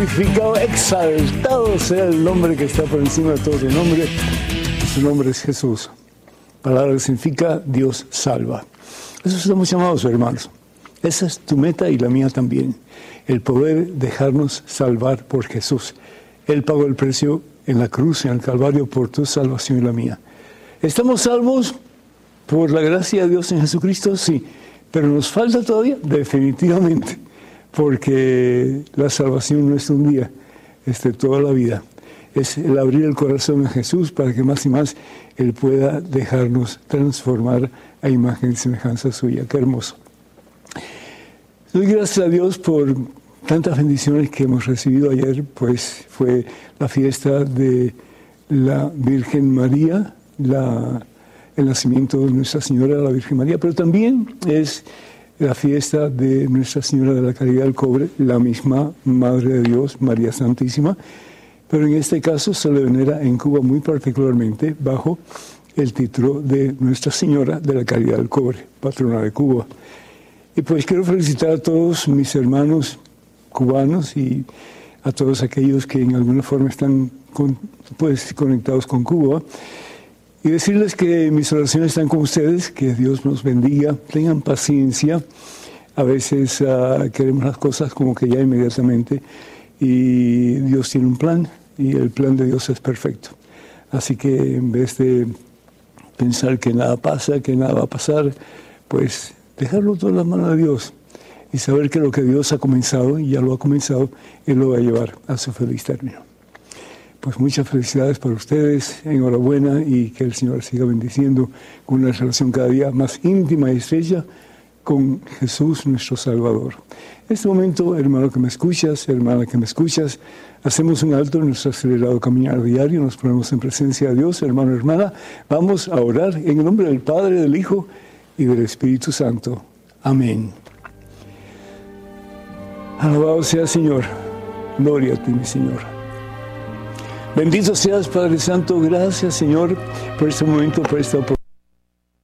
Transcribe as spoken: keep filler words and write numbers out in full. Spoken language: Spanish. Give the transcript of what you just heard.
Glorificado, exaltado sea el nombre que está por encima de todo su nombre. Su nombre es Jesús. Palabra que significa Dios salva. Eso estamos llamados, hermanos. Esa es tu meta y la mía también. El poder dejarnos salvar por Jesús. Él pagó el precio en la cruz, en el Calvario, por tu salvación y la mía. ¿Estamos salvos por la gracia de Dios en Jesucristo? Sí. ¿Pero nos falta todavía? Definitivamente. Porque la salvación no es un día, es de toda la vida. Es el abrir el corazón a Jesús para que más y más Él pueda dejarnos transformar a imagen y semejanza suya. Qué hermoso. Doy gracias a Dios por tantas bendiciones que hemos recibido ayer, pues fue la fiesta de la Virgen María, la, el nacimiento de Nuestra Señora, la Virgen María, pero también es la fiesta de Nuestra Señora de la Caridad del Cobre, la misma Madre de Dios, María Santísima, pero en este caso se le venera en Cuba muy particularmente bajo el título de Nuestra Señora de la Caridad del Cobre, patrona de Cuba. Y pues quiero felicitar a todos mis hermanos cubanos y a todos aquellos que en alguna forma están con, pues, conectados con Cuba. Y decirles que mis oraciones están con ustedes, que Dios nos bendiga, tengan paciencia. A veces uh, queremos las cosas como que ya inmediatamente y Dios tiene un plan y el plan de Dios es perfecto. Así que en vez de pensar que nada pasa, que nada va a pasar, pues dejarlo todo en las manos de Dios y saber que lo que Dios ha comenzado, y ya lo ha comenzado, Él lo va a llevar a su feliz término. Pues muchas felicidades para ustedes, enhorabuena y que el Señor siga bendiciendo con una relación cada día más íntima y estrecha con Jesús nuestro Salvador. En este momento, hermano que me escuchas, hermana que me escuchas, hacemos un alto en nuestro acelerado caminar diario, nos ponemos en presencia de Dios, hermano, hermana, vamos a orar en el nombre del Padre, del Hijo y del Espíritu Santo. Amén. Alabado sea el Señor, gloria a ti, mi Señor. Bendito seas, Padre Santo, gracias, Señor, por este momento, por esta oportunidad.